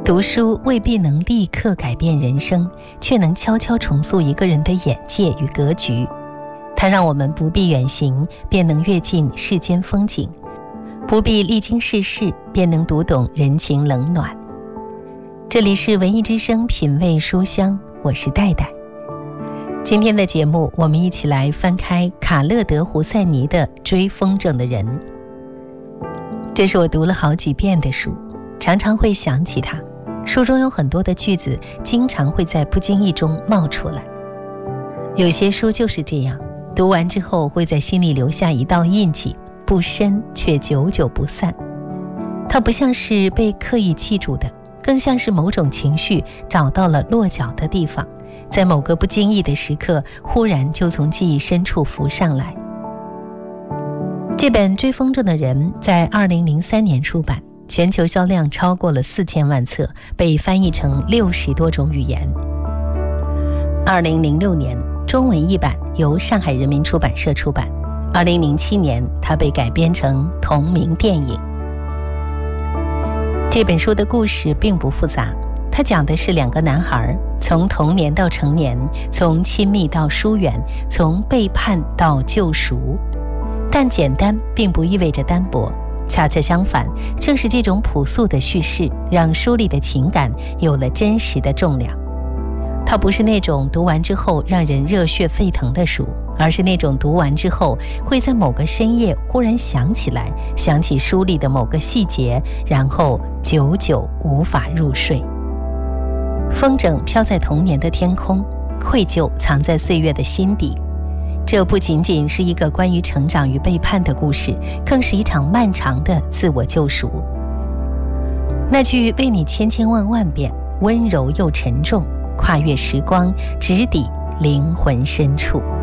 读书未必能立刻改变人生，却能悄悄重塑一个人的眼界与格局。它让我们不必远行，便能阅尽世间风景，不必历经世事，便能读懂人情冷暖。这里是文艺之声品味书香，我是戴戴。今天的节目，我们一起来翻开卡勒德·胡塞尼的《追风筝的人》。这是我读了好几遍的书，常常会想起它。书中有很多的句子，经常会在不经意中冒出来。有些书就是这样，读完之后会在心里留下一道印记，不深却久久不散。它不像是被刻意记住的，更像是某种情绪找到了落脚的地方，在某个不经意的时刻，忽然就从记忆深处浮上来。这本《追风筝的人》在2003年出版，全球销量超过了4000万册，被翻译成60多种语言。2006年，中文译版由上海人民出版社出版。2007年，它被改编成同名电影。这本书的故事并不复杂，它讲的是2个男孩从童年到成年，从亲密到疏远，从背叛到救赎。但简单并不意味着单薄，恰恰相反，正是这种朴素的叙事，让书里的情感有了真实的重量。它不是那种读完之后让人热血沸腾的书，而是那种读完之后会在某个深夜忽然想起书里的某个细节，然后久久无法入睡。风筝飘在童年的天空，愧疚藏在岁月的心底。这不仅仅是一个关于成长与背叛的故事，更是一场漫长的自我救赎。那句为你千千万万遍，温柔又沉重，跨越时光，直抵灵魂深处。